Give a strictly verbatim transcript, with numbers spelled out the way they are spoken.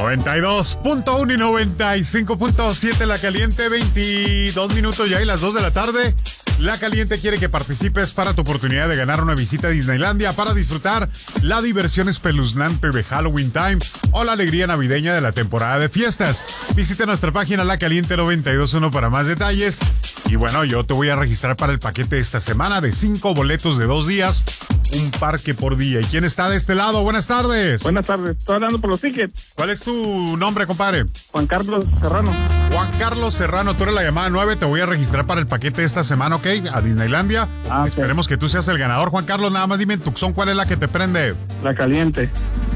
noventa y dos punto uno y noventa y cinco punto siete La Caliente, veintidós minutos ya y las dos de la tarde. La Caliente quiere que participes para tu oportunidad de ganar una visita a Disneylandia para disfrutar la diversión espeluznante de Halloween Time o la alegría navideña de la temporada de fiestas. Visita nuestra página La Caliente noventa y dos punto uno para más detalles. Y bueno, yo te voy a registrar para el paquete de esta semana de cinco boletos de dos días, un parque por día. ¿Y quién está de este lado? Buenas tardes. Buenas tardes, estoy hablando por los tickets. ¿Cuál es tu nombre, compadre? Juan Carlos Serrano. Juan Carlos Serrano, tú eres la llamada nueve, te voy a registrar para el paquete de esta semana, ¿ok? A Disneylandia. Ah, okay. Esperemos que tú seas el ganador. Juan Carlos, nada más dime en Tucson, ¿cuál es la que te prende? La Caliente.